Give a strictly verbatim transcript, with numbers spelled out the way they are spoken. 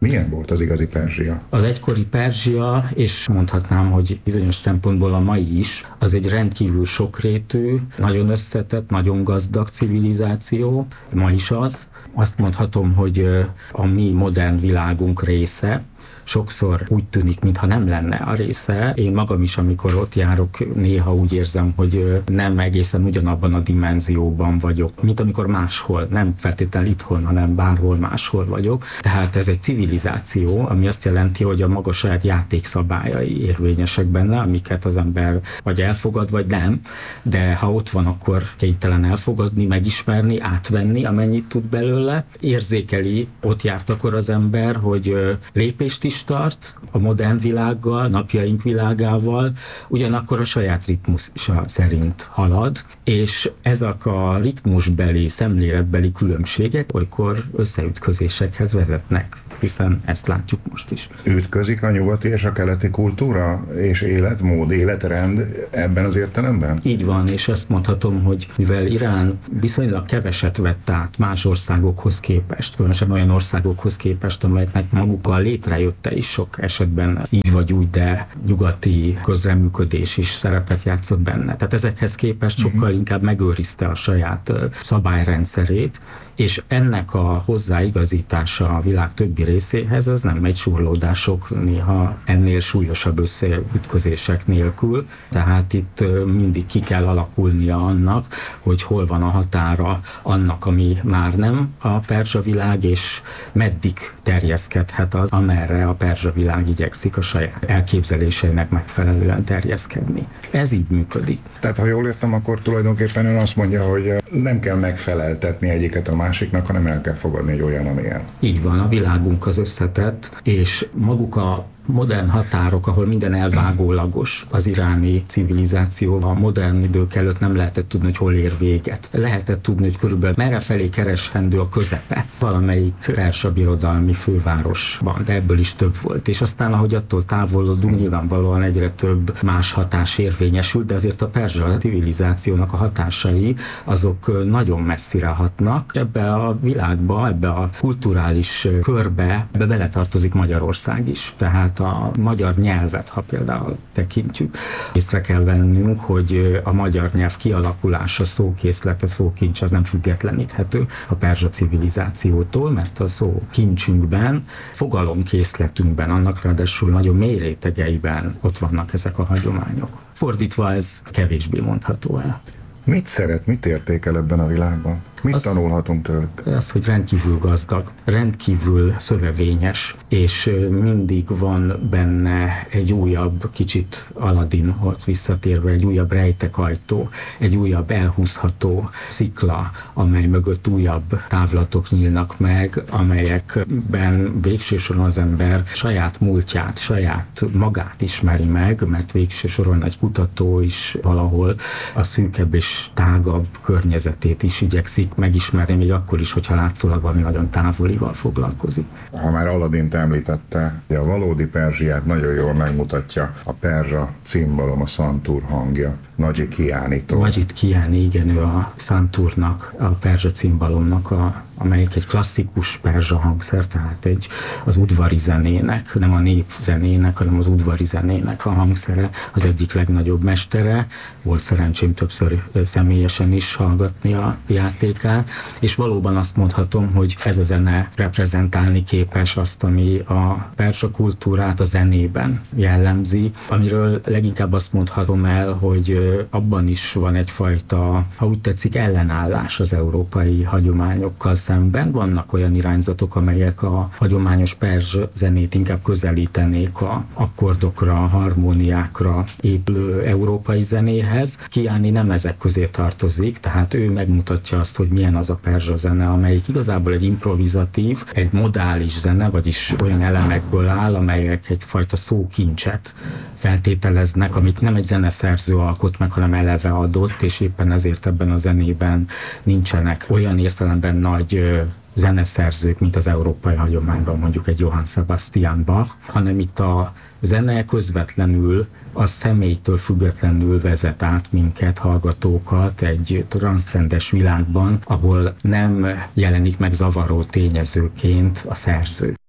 Milyen volt az igazi Perzsia? Az egykori Perzsia, és mondhatnám, hogy bizonyos szempontból a mai is, az egy rendkívül sokrétű, nagyon összetett, nagyon gazdag civilizáció, ma is az. Azt mondhatom, hogy a mi modern világunk része, sokszor úgy tűnik, mintha nem lenne a része. Én magam is, amikor ott járok, néha úgy érzem, hogy nem egészen ugyanabban a dimenzióban vagyok, mint amikor máshol, nem feltétlenül itthon, hanem bárhol máshol vagyok. Tehát ez egy civilizáció, ami azt jelenti, hogy a maga saját játékszabályai érvényesek benne, amiket az ember vagy elfogad, vagy nem, de ha ott van, akkor kénytelen elfogadni, megismerni, átvenni, amennyit tud belőle. Érzékeli, ott járt akkor az ember, hogy lépést is tart a modern világgal, napjaink világával, ugyanakkor a saját ritmusa szerint halad, és ezek a ritmusbeli, szemléletbeli különbségek olykor összeütközésekhez vezetnek, hiszen ezt látjuk most is. Ütközik a nyugati és a keleti kultúra és életmód, életrend ebben az értelemben? Így van, és azt mondhatom, hogy mivel Irán viszonylag keveset vett át más országokhoz képest, különösen olyan országokhoz képest, amelyeknek magukkal létrejötte is sok esetben így vagy úgy, de nyugati közreműködés is szerepet játszott benne. Tehát ezekhez képest sokkal uh-huh. inkább megőrizte a saját szabályrendszerét, és ennek a hozzáigazítása a világ többi részéhez, az nem egy surlódások, néha ennél súlyosabb összeütközések nélkül. Tehát itt mindig ki kell alakulnia annak, hogy hol van a határa annak, ami már nem a perzsa világ, és meddig terjeszkedhet az, amerre a perzsa világ igyekszik a saját elképzeléseinek megfelelően terjeszkedni. Ez így működik. Tehát ha jól értem, akkor tulajdonképpen ön azt mondja, hogy nem kell megfeleltetni egyiket a másiknak, hanem el kell fogadni, hogy olyan, amilyen. Így van, a világunk az összetett, és maguk a modern határok, ahol minden elvágólagos, az iráni civilizáció a modern idők előtt nem lehetett tudni, hogy hol ér véget. Lehetett tudni, hogy körülbelül merre felé kereshendő a közepe valamelyik perzsa birodalmi fővárosban, de ebből is több volt. És aztán, ahogy attól távolodunk, nyilvánvalóan egyre több más hatás érvényesült, de azért a perzsa civilizációnak a hatásai azok nagyon messzire hatnak. Ebbe a világba, ebbe a kulturális körbe ebbe beletartozik Magyarország is. Tehát a magyar nyelvet, ha például tekintjük, észre kell vennünk, hogy a magyar nyelv kialakulása, szókészlete, szókincs az nem függetleníthető a perzsa civilizációtól, mert a szó kincsünkben, fogalomkészletünkben, annak ráadásul nagyon mély rétegeiben ott vannak ezek a hagyományok. Fordítva ez kevésbé mondható el. Mit szeret, mit értékel ebben a világban? Mit az, tanulhatunk tőlük? Az, hogy rendkívül gazdag, rendkívül szövevényes, és mindig van benne egy újabb, kicsit Aladdinhoz visszatérve, egy újabb rejtekajtó, egy újabb elhúzható szikla, amely mögött újabb távlatok nyílnak meg, amelyekben végső soron az ember saját múltját, saját magát ismeri meg, mert végső soron egy kutató is valahol a szűkebb és tágabb környezetét is igyekszik megismerni, még akkor is, hogyha látszólag valami nagyon távolival foglalkozik. Ha már Aladdint említette, a valódi Perzsiát nagyon jól megmutatja a perzsa címbalom, a szantúr hangja, Majid Kiánitól. Majid Kiáni, igen, ő a szantúrnak, a perzsa címbalomnak, a, amelyik egy klasszikus perzsa hangszer, tehát egy, az udvari zenének, nem a népzenének, hanem az udvari zenének a hangszere, az egyik legnagyobb mestere. Volt szerencsém többször személyesen is hallgatni a játékát, és valóban azt mondhatom, hogy ez a zene reprezentálni képes azt, ami a perzsa kultúrát a zenében jellemzi, amiről leginkább azt mondhatom el, hogy abban is van egyfajta, ha úgy tetszik, ellenállás az európai hagyományokkal szemben. Vannak olyan irányzatok, amelyek a hagyományos perzsa zenét inkább közelítenék a akkordokra, a harmóniákra épülő európai zenéhez. Kiáni nem ezek közé tartozik, tehát ő megmutatja azt, hogy milyen az a perzsa zene, amelyik igazából egy improvizatív, egy modális zene, vagyis olyan elemekből áll, amelyek egyfajta szókincset feltételeznek, amit nem egy zeneszerző alkot meg, hanem eleve adott, és éppen ezért ebben a zenében nincsenek olyan értelemben nagy zeneszerzők, mint az európai hagyományban mondjuk egy Johann Sebastian Bach, hanem itt a zene közvetlenül a személytől függetlenül vezet át minket, hallgatókat egy transzcendes világban, ahol nem jelenik meg zavaró tényezőként a szerző.